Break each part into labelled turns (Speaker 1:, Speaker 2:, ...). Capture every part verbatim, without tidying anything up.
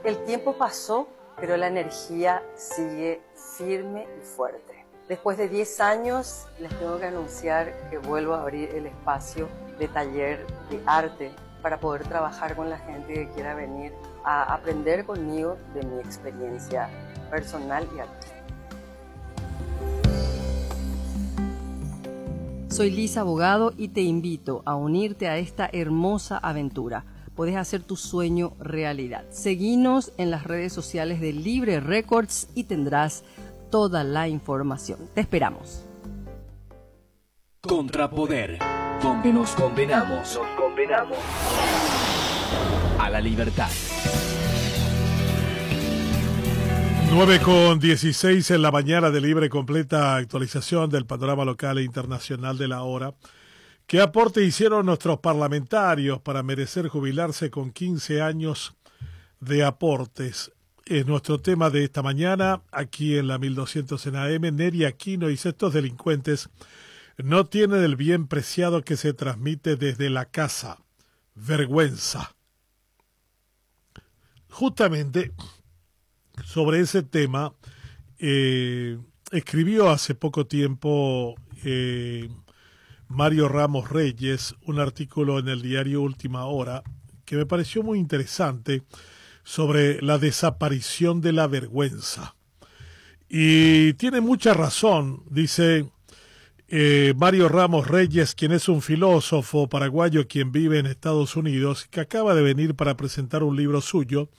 Speaker 1: porque el tiempo pasó, pero la energía sigue firme y fuerte. Después de diez años, les tengo que anunciar que vuelvo a abrir el espacio de taller de arte para poder trabajar con la gente que quiera venir a aprender conmigo de mi experiencia personal y artística.
Speaker 2: Soy Lisa Abogado y te invito a unirte a esta hermosa aventura. Puedes hacer tu sueño realidad. Seguinos en las redes sociales de Libre Records y tendrás toda la información. Te esperamos.
Speaker 3: Contrapoder, donde nos condenamos, nos condenamos a la libertad.
Speaker 4: nueve con dieciséis en la mañana de Libre, completa actualización del panorama local e internacional de la hora. ¿Qué aporte hicieron nuestros parlamentarios para merecer jubilarse con quince años de aportes? Es nuestro tema de esta mañana, aquí en la mil doscientos en A M. Neri Aquino dice: estos delincuentes no tienen el bien preciado que se transmite desde la casa. Vergüenza. Justamente sobre ese tema eh, escribió hace poco tiempo eh, Mario Ramos Reyes un artículo en el diario Última Hora que me pareció muy interesante sobre la desaparición de la vergüenza. Y tiene mucha razón, dice eh, Mario Ramos Reyes, quien es un filósofo paraguayo quien vive en Estados Unidos, que acaba de venir para presentar un libro suyo.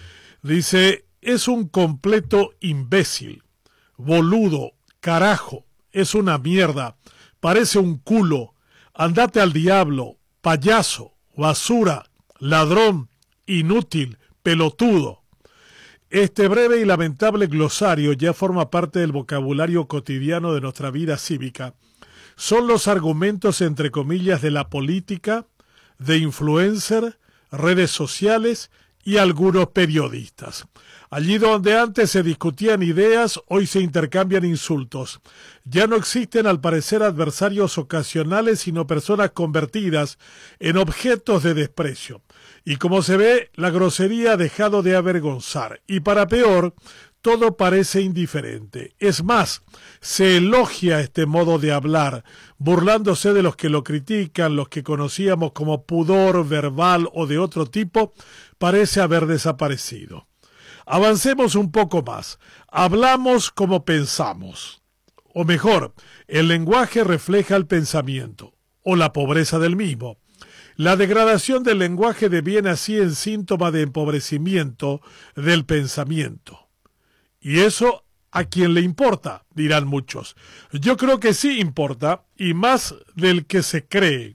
Speaker 4: Dice: es un completo imbécil, boludo, carajo, es una mierda, parece un culo, andate al diablo, payaso, basura, ladrón, inútil, pelotudo. Este breve y lamentable glosario ya forma parte del vocabulario cotidiano de nuestra vida cívica. Son los argumentos entre comillas de la política, de influencer, redes sociales y algunos periodistas. Allí donde antes se discutían ideas, hoy se intercambian insultos. Ya no existen al parecer adversarios ocasionales, sino personas convertidas en objetos de desprecio. Y como se ve, la grosería ha dejado de avergonzar. Y para peor, todo parece indiferente. Es más, se elogia este modo de hablar, burlándose de los que lo critican, los que conocíamos como pudor verbal o de otro tipo, parece haber desaparecido. Avancemos un poco más. Hablamos como pensamos. O mejor, el lenguaje refleja el pensamiento, o la pobreza del mismo. La degradación del lenguaje deviene así en síntoma de empobrecimiento del pensamiento. ¿Y eso a quién le importa?, dirán muchos. Yo creo que sí importa, y más del que se cree.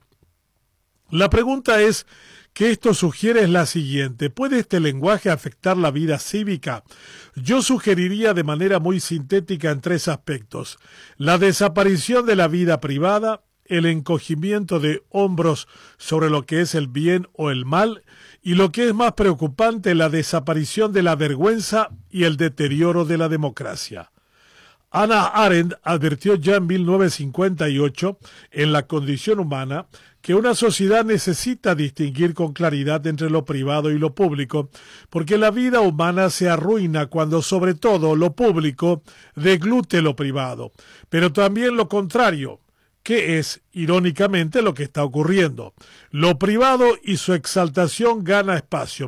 Speaker 4: La pregunta es que esto sugiere es la siguiente: ¿puede este lenguaje afectar la vida cívica? Yo sugeriría de manera muy sintética en tres aspectos: la desaparición de la vida privada, el encogimiento de hombros sobre lo que es el bien o el mal, y lo que es más preocupante, la desaparición de la vergüenza y el deterioro de la democracia. Hannah Arendt advirtió ya en mil novecientos cincuenta y ocho, en La condición humana, que una sociedad necesita distinguir con claridad entre lo privado y lo público, porque la vida humana se arruina cuando sobre todo lo público deglute lo privado, pero también lo contrario, que es, irónicamente, lo que está ocurriendo. Lo privado y su exaltación gana espacio,